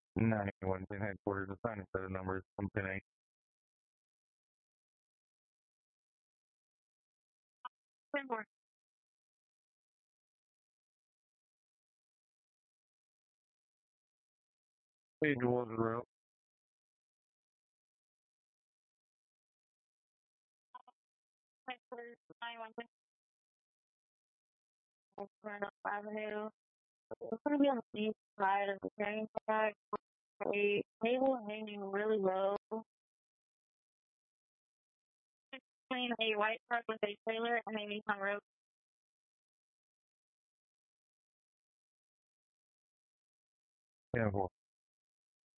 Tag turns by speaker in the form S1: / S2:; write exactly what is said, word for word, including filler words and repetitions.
S1: ninety-one pin headquarters, assign a set of numbers from pin eight. Pin four. Page one route. Headquarters, ninety-one pin. Cornell Avenue. It's going to be on the east side of the train track. A table hanging really low. Between a white truck with a trailer and a Nissan Rogue. ten four.